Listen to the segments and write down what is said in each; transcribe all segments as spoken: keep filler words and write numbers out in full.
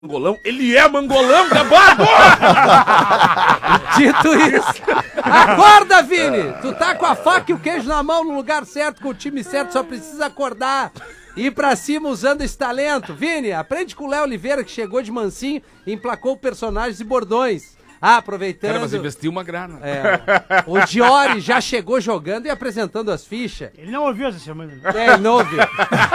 Mangolão, ele é mangolão, Gabardo! Dito isso, acorda, Vini! Tu tá com a faca e o queijo na mão no lugar certo, com o time certo, só precisa acordar. Ir pra cima usando esse talento. Vini, aprende com o Léo Oliveira, que chegou de mansinho e emplacou personagens e bordões. Ah, aproveitando... Cara, mas investiu uma grana. É, o Diori já chegou jogando e apresentando as fichas. Ele não ouviu essa semana. É, ele não ouviu.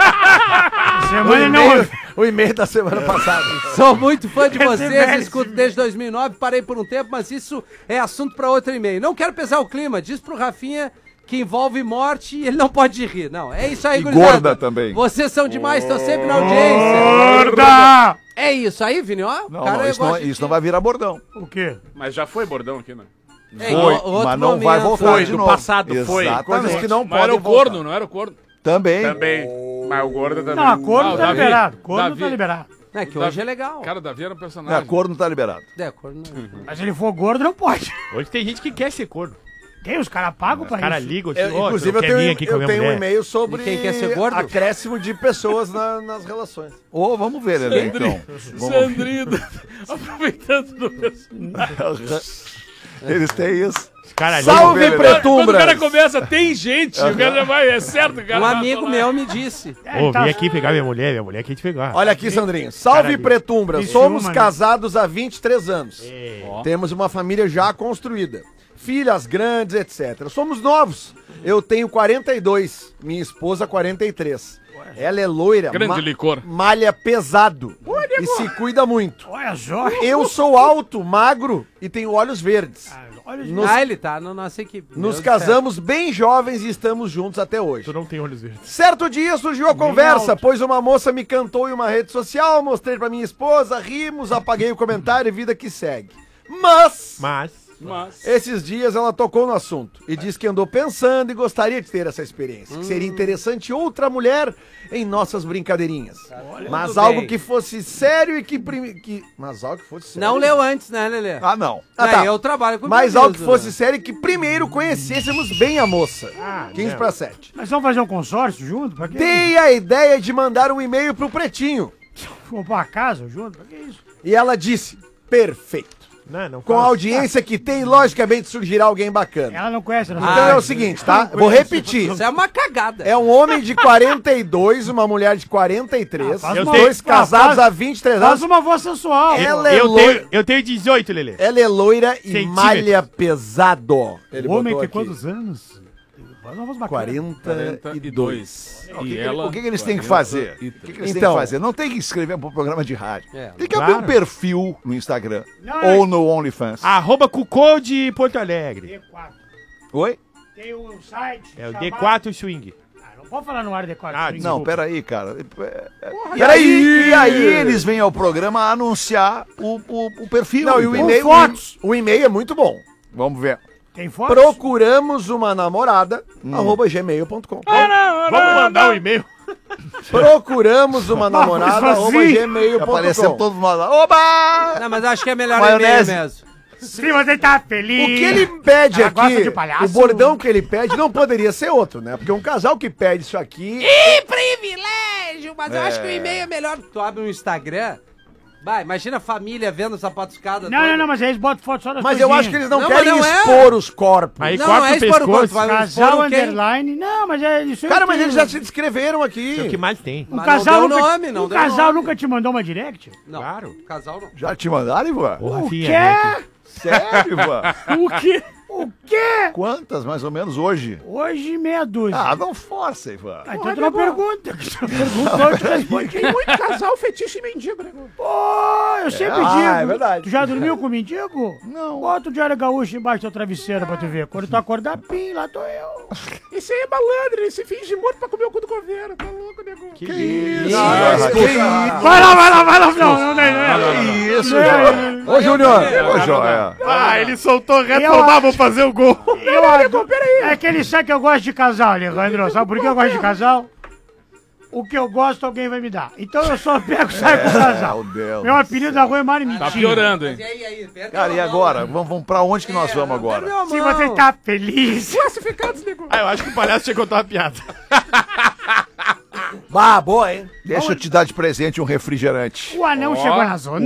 Essa semana ele não ouviu. O e-mail da semana passada. Sou muito fã de vocês, merece. escuto desde dois mil e nove, parei por um tempo, mas isso é assunto pra outro e-mail. Não quero pesar o clima, diz pro Rafinha que envolve morte e ele não pode rir. Não, é isso aí, E gurizada. gorda também. Vocês são demais, estão sempre na audiência. Gorda! É isso aí, Vini, ó. Não, cara, não, eu isso, não, gosto de- isso não vai virar bordão. O quê? Mas já foi bordão aqui, né? É, em Foi, o- outro mas não vai momento. voltar Foi, de do novo. passado, foi. Exatamente. Coisas que não Mas era podem o corno, voltar. não era o corno? Também. Também. Mas o gordo também. Não, a corno Ah, o tá Davi. liberado. Corno Davi. tá liberado. É que hoje é legal. Cara, o Davi era um É, personagem. corno tá liberado. É, corno não. Mas se ele for gordo, não pode. Hoje tem gente que quer ser corno. Tem, os caras pagam pra Os caras isso. ligam, Eu, tipo, "Ô, inclusive, tu eu quer tenho, vir aqui com a eu minha tenho um mulher?" e-mail sobre E quem quer ser gordo? acréscimo de pessoas na- nas relações. Ô, vamos ver, Lelê, então. Vamos ver. Sandrino, aproveitando do personagem. Eles têm isso. Os caras Salve, ligam. Quando o Pretumbras! cara começa, tem gente, o cara já vai, é certo, cara. Um vai amigo falar. meu me disse. É, Ô, tá- vem aqui pegar minha mulher, minha mulher quer te pegar. Olha aqui, Sandrinho. Salve, Caralho. Pretumbras. Isso, Somos uma, né? casados há vinte e três anos. Ó. Temos uma família já construída. Filhas grandes, etcétera. Somos novos. Eu tenho quarenta e dois. Minha esposa, quarenta e três. Ela é loira. Grande licor. Malha pesado. E se cuida muito. Olha só. Eu sou alto, magro e tenho olhos verdes. Ah, Olha os... Nos, Ah, ele tá na nossa equipe. Meu nos Deus do casamos bem jovens e estamos juntos até hoje. Tu não tem olhos verdes. Certo dia surgiu a conversa, alto. pois uma moça me cantou em uma rede social, mostrei pra minha esposa, rimos, apaguei o comentário e vida que segue. Mas, Mas, Mas... esses dias ela tocou no assunto e disse que andou pensando e gostaria de ter essa experiência, que seria interessante outra mulher em nossas brincadeirinhas. Mas Tudo algo bem. que fosse sério e que, prime... que... Mas algo que fosse sério. Não leu antes, né, Lelê? Ah, não. Ah, Aí tá. eu trabalho com Mas tudo algo que isso, fosse né? sério e que primeiro conhecêssemos bem a moça. Ah, quinze não. para sete. Mas vamos fazer um consórcio junto? Pra quê? Dei a ideia de mandar um e-mail pro Pretinho. Comprar uma casa junto? Pra que isso? E ela disse, perfeito. não, não Com a fala. audiência que tem, logicamente surgirá alguém bacana. Ela não conhece. Não Então Ah, é o seguinte, tá? Vou repetir. Isso é uma cagada. É um homem de quarenta e dois, uma mulher de quarenta e três, Ah, faz os uma- dois ah, casados faz- há vinte e três Faz anos. uma voz sensual. Ela é Eu loira. tenho, eu tenho dezoito, Lelê. Ela é loira e Centímetros. malha pesado. Ele O homem botou tem aqui. quantos anos? Faz uma voz bacana. quarenta e dois. E O que, que- ela... o que que eles têm que quarenta fazer? e O que, que três. eles têm Então. que fazer? Não tem que escrever para um programa de rádio. É. Tem que Claro. abrir um perfil no Instagram Não, é- ou no OnlyFans. Arroba Cucô de Porto Alegre. D quatro. Oi? Tem um site. É o chamado- D quatro Swing. Ah, não pode falar no ar D quatro. Ah, Swing. Não, Desculpa. peraí, cara. É, é, Porra, E aí, e aí eles vêm ao programa anunciar o, o, o perfil. Não, e o então. e-mail, fotos. o e-mail é muito bom. Vamos ver. Tem foto? Procuramos uma namorada, arroba gmail ponto com. Vamos mandar o e-mail. Procuramos uma namorada, Mas arroba assim, gmail ponto Aparecemos com. todos nós lá. Oba! Não, mas eu acho que é melhor Maionese. e-mail mesmo. Se você tá feliz. O que ele pede Ela gosta aqui, de palhaço? o bordão que ele pede não poderia ser outro, né? Porque um casal que pede isso aqui... Que privilégio! Mas eu acho que o e-mail é melhor. Tu abre um Instagram. Vai, imagina a família vendo essa patuscada Não, não, não, mas eles botam foto só das Mas eu coisinhas. acho que eles não, Não, querem mas não é. expor os corpos. Aí Não, corta não é o expor o corpo, pescoço. vai Casal expor o quê? underline. Não, mas é isso aí. Cara, mas que- eles já se descreveram aqui. É o que mais tem. Um Mas casal não deu nunca, nome, não um deu casal nome. nunca te mandou uma direct? Não, Claro. casal não. Já te mandaram, Ivan? Ô, Rafinha, quê? né, Sério, Ivan? O quê? O quê? Quantas, mais ou menos, hoje? Hoje meia dúzia. Ah, não força, Ivan. Ah, então tu não pergunta. Tu não perguntou, eu te respondi. Tem muito casal fetiche e mendigo, né? Pô, eu sempre Ah, digo. é verdade. Tu já dormiu com mendigo? Não. Bota o Diário Gaúcho embaixo do teu travesseiro pra tu ver. Quando tu acordar, pim, lá tô eu. Esse aí é malandro, esse finge morto pra comer o cu do governo. Tá louco, nego? Que isso? Vai lá, vai lá, vai lá. Não, não, não, não. Que isso, Não, Joia? não, Ô, Júnior. Ô, Joia. Ah, ele soltou reto, Eu tomar, acho- vou fazer o gol. Eu, não, peraí. É que ele sabe que eu gosto de casal, Alejandro. Sabe por que eu gosto de casal? O que eu gosto, alguém vai me dar. Então eu só pego e saio com o casal. Meu Deus. Meu apelido da rua é Marmitinha. Tá piorando, hein? E aí, aí, perdeu Cara, a e mão, agora? né? Vamos, vamos pra onde que nós É, vamos agora? perdeu a Se mão. você tá feliz. Ah, eu acho que o palhaço tinha que contar uma piada. Bah, boa, hein? Deixa eu te dar de presente um refrigerante. O anão chegou na zona.